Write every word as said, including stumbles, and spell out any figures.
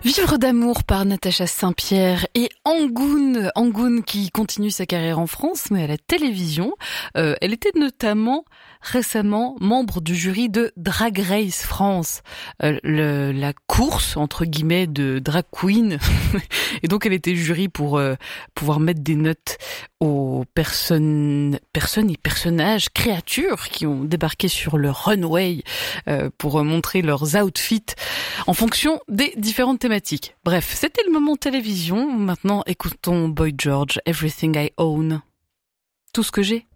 Vivre d'amour par Natacha Saint-Pierre et Angoune, Angoune qui continue sa carrière en France, mais à la télévision. Euh, elle était notamment récemment membre du jury de Drag Race France, euh, le, la course entre guillemets de drag queen. Et donc elle était jury pour euh, pouvoir mettre des notes aux personnes, personnes et personnages, créatures qui ont débarqué sur le runway euh, pour montrer leurs outfits en fonction des différentes thématiques. Bref, c'était le moment télévision. Maintenant, écoutons Boy George, Everything I Own. Tout ce que j'ai.